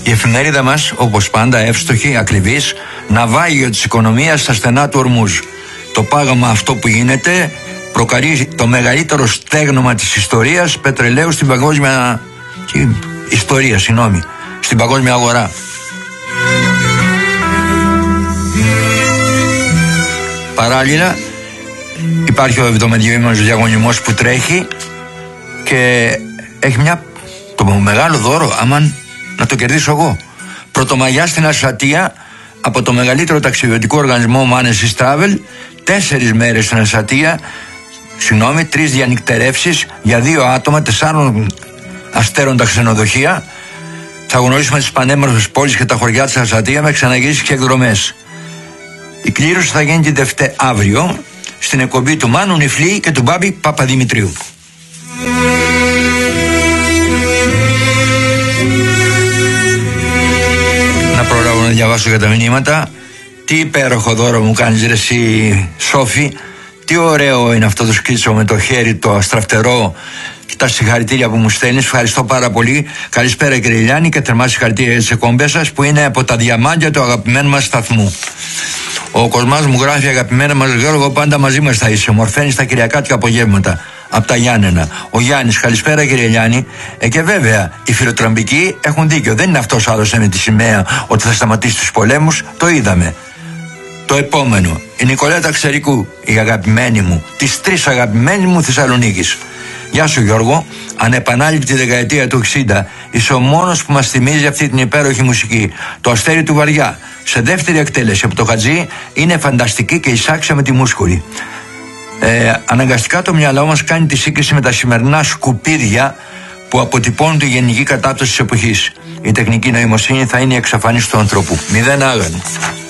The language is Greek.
Η εφημερίδα μας, όπως πάντα εύστοχη, ακριβής, ναυάγιο της οικονομίας στα στενά του Ορμούζ. Το πάγωμα αυτό που γίνεται προκαλεί το μεγαλύτερο στέγνομα της ιστορίας πετρελαίου στην παγκόσμια ιστορία, στην παγκόσμια αγορά. Παράλληλα υπάρχει ο 72ήμερος διαγωνισμός που τρέχει και έχει το μεγάλο δώρο, άμα να το κερδίσω εγώ. Πρωτομαγιά στην Ασσατία από το μεγαλύτερο ταξιδιωτικό οργανισμό Manesis Travel, 4 μέρες στην Ασσατία, 3 διανυκτερεύσεις για 2 άτομα, 4 αστέρων τα ξενοδοχεία. Θα γνωρίσουμε τις πανέμορφες πόλεις και τα χωριά της Ασσατία με ξαναγύρισεις και εκδρομές. Η κλήρωση θα γίνει την αύριο στην εκπομπή του Μάνου Νιφλή και του Μπάμπη Παπαδημητρίου. Να προλάβω να διαβάσω για τα μηνύματα. Τι υπέροχο δώρο μου κάνεις ρε εσύ Σόφη. Τι ωραίο είναι αυτό το σκίτσο με το χέρι το αστραφτερό και τα συγχαρητήρια που μου στέλνεις. Ευχαριστώ πάρα πολύ. Καλησπέρα κύριε Ηλιάννη και θερμά συγχαρητήρια για τις εκπομπές σας που είναι από τα διαμάντια του αγαπημένου μας σταθμού. Ο Κοσμάς μου γράφει: αγαπημένα μας Γιώργο, πάντα μαζί μας θα είσαι. Μορφαίνεις τα κυριακάτικα απογεύματα από τα Γιάννενα. Ο Γιάννης: καλησπέρα κύριε Γιάννη. Και βέβαια οι φιλοτραμπικοί έχουν δίκιο. Δεν είναι αυτός άλλος με τη σημαία ότι θα σταματήσει τους πολέμους. Το είδαμε. Το επόμενο. Η Νικολέτα Ξερικού, η αγαπημένη μου, τις 3 αγαπημένες μου Θεσσαλονίκης. Γεια σου Γιώργο, ανεπανάληπτη δεκαετία του 60, είσαι ο μόνος που μας θυμίζει αυτή την υπέροχη μουσική. Το Αστέρι του Βαριά, σε δεύτερη εκτέλεση από το Χατζή, είναι φανταστική και εισάξια με τη μούσκουλη. Αναγκαστικά το μυαλό μας κάνει τη σύγκριση με τα σημερινά σκουπίδια που αποτυπώνουν τη γενική κατάπτωση της εποχής. Η τεχνική νοημοσύνη θα είναι η εξαφάνιση του ανθρώπου. 0 άγανο.